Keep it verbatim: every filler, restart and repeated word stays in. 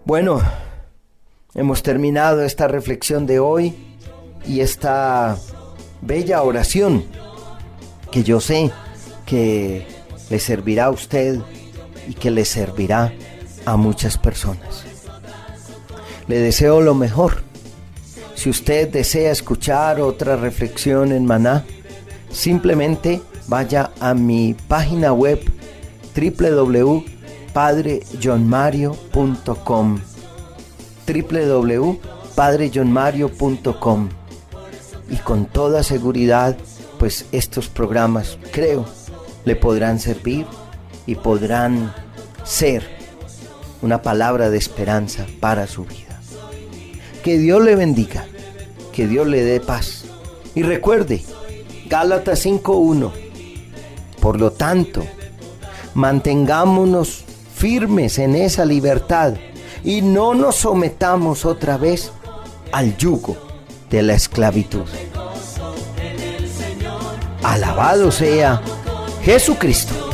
Bueno, hemos terminado esta reflexión de hoy y esta bella oración que yo sé que le servirá a usted y que le servirá a muchas personas. Le deseo lo mejor. Si usted desea escuchar otra reflexión en Maná, simplemente vaya a mi página web doble u doble u doble u punto padre john mario punto com doble u doble u doble u punto padre john mario punto com y con toda seguridad, pues estos programas, creo, le podrán servir y podrán ser una palabra de esperanza para su vida. Que Dios le bendiga, que Dios le dé paz. Y recuerde, Gálatas cinco uno, por lo tanto, mantengámonos firmes en esa libertad y no nos sometamos otra vez al yugo de la esclavitud. Alabado sea Jesucristo.